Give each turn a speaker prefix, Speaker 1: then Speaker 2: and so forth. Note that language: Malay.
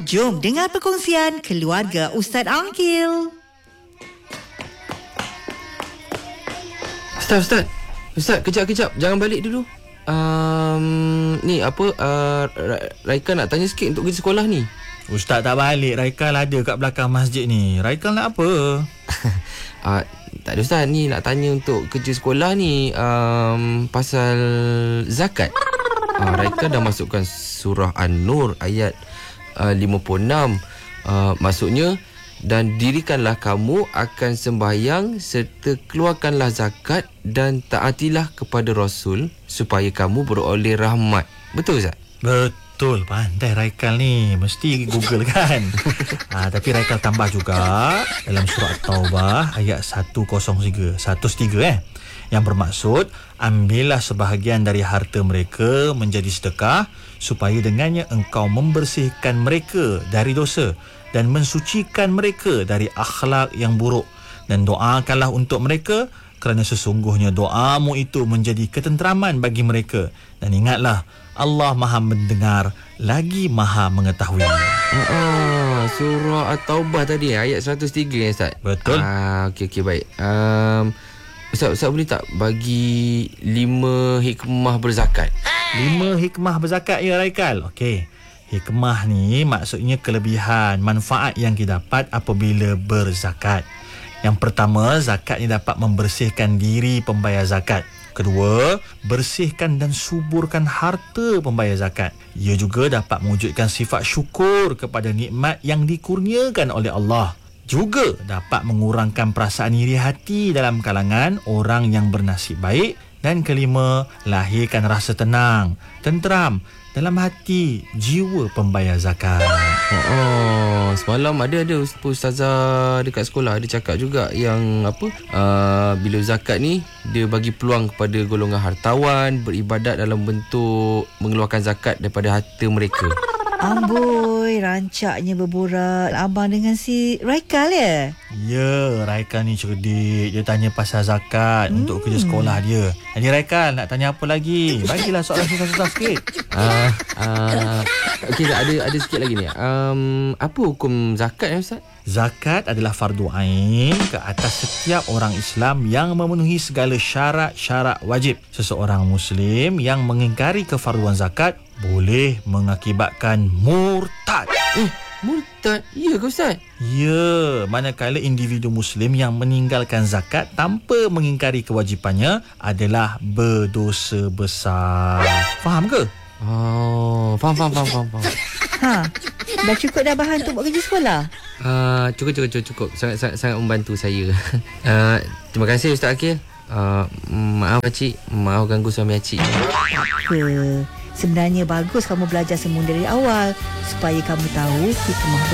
Speaker 1: Jom dengar perkongsian keluarga Ustaz Aqil.
Speaker 2: Ustaz, kejap. Jangan balik dulu. Raika nak tanya sikit untuk kerja sekolah ni.
Speaker 3: Ustaz tak balik. Raikal ada kat belakang masjid ni. Raikal nak apa?
Speaker 2: Tak ada Ustaz, ni nak tanya untuk kerja sekolah ni pasal zakat. Raika dah masukkan surah An-Nur ayat 56. Maksudnya, dan dirikanlah kamu akan sembahyang serta keluarkanlah zakat dan taatilah kepada Rasul supaya kamu beroleh rahmat. Betul Ustaz?
Speaker 3: Betul, pandai Raikal ni. Mesti Google kan. Tapi Raikal tambah juga dalam surah At-Taubah ayat 103 yang bermaksud, ambillah sebahagian dari harta mereka menjadi sedekah supaya dengannya engkau membersihkan mereka dari dosa dan mensucikan mereka dari akhlak yang buruk, dan doakanlah untuk mereka kerana sesungguhnya doamu itu menjadi ketenteraman bagi mereka, dan ingatlah Allah Maha mendengar lagi Maha mengetahui.
Speaker 2: Surah At-Taubah tadi ayat 103 Ustaz.
Speaker 3: Betul.
Speaker 2: Okey baik. Ustaz boleh tak bagi 5 hikmah berzakat?
Speaker 3: 5 hikmah berzakat ya Raikal. Okey. Hikmah ni maksudnya kelebihan, manfaat yang didapat apabila berzakat. Yang pertama, zakat ni dapat membersihkan diri pembayar zakat. Kedua, bersihkan dan suburkan harta pembayar zakat. Ia juga dapat mewujudkan sifat syukur kepada nikmat yang dikurniakan oleh Allah. Juga dapat mengurangkan perasaan iri hati dalam kalangan orang yang bernasib baik. Dan kelima, lahirkan rasa tenang, tenteram dalam hati jiwa pembayar zakat.
Speaker 2: Semalam ada ustazah dekat sekolah, dia cakap juga yang bila zakat ni dia bagi peluang kepada golongan hartawan beribadat dalam bentuk mengeluarkan zakat daripada harta mereka.
Speaker 1: Amboi, rancaknya berborak abang dengan si Raikal ya?
Speaker 3: Ya, Raikal ni cerdik. Dia tanya pasal zakat untuk kerja sekolah dia. Jadi Raikal nak tanya apa lagi? Bagilah soalan susah-susah sikit.
Speaker 2: Okey, ada sikit lagi ni. Apa hukum zakat ya Ustaz?
Speaker 3: Zakat adalah fardu ain ke atas setiap orang Islam yang memenuhi segala syarat-syarat wajib. Seseorang Muslim yang mengingkari kefarduan zakat boleh mengakibatkan murtad.
Speaker 2: Murtad? Ya ke Ustaz?
Speaker 3: Ya, manakala individu Muslim yang meninggalkan zakat tanpa mengingkari kewajipannya adalah berdosa besar. Faham ke?
Speaker 2: Faham.
Speaker 1: Dah cukup dah bahan untuk buat kerja sekolah?
Speaker 2: Cukup. Sangat membantu saya. Terima kasih Ustaz Aqil. Maaf Acik, maaf ganggu suami Acik.
Speaker 1: Sebenarnya bagus kamu belajar semua dari awal supaya kamu tahu hikmah